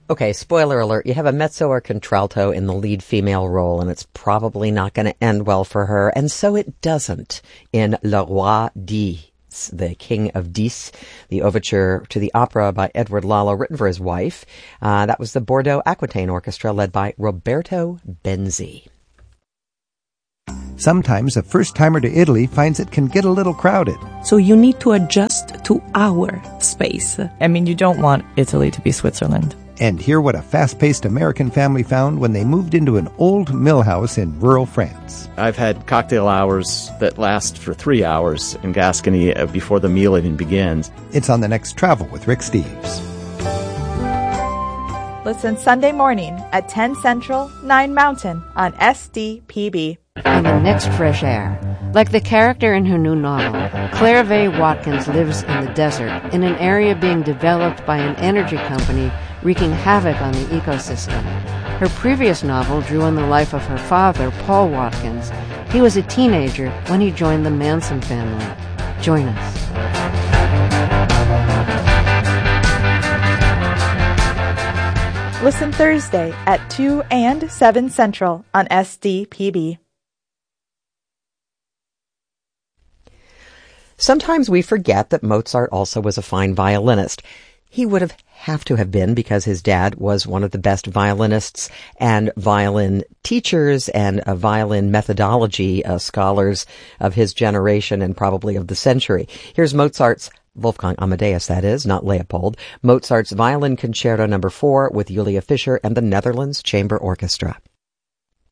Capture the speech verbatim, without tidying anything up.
Okay, spoiler alert, you have a mezzo or contralto in the lead female role, and it's probably not going to end well for her, and so it doesn't in Le Roi dix, the King of Dix, the overture to the opera by Edward Lalo, written for his wife. Uh, that was the Bordeaux Aquitaine Orchestra, led by Roberto Benzi. Sometimes a first-timer to Italy finds it can get a little crowded. So you need to adjust to our space. I mean, you don't want Italy to be Switzerland. And hear what a fast-paced American family found when they moved into an old mill house in rural France. I've had cocktail hours that last for three hours in Gascony before the meal even begins. It's on the next Travel with Rick Steves. Listen Sunday morning at ten Central, nine Mountain on S D P B. And the next fresh air. Like the character in her new novel, Claire Vaye Watkins lives in the desert, in an area being developed by an energy company wreaking havoc on the ecosystem. Her previous novel drew on the life of her father, Paul Watkins. He was a teenager when he joined the Manson family. Join us. Listen Thursday at two and seven Central on S D P B. Sometimes we forget that Mozart also was a fine violinist. He would have have to have been because his dad was one of the best violinists and violin teachers and a violin methodology uh, scholars of his generation and probably of the century. Here's Mozart's Wolfgang Amadeus, that is, not Leopold, Mozart's Violin Concerto number four with Julia Fischer and the Netherlands Chamber Orchestra.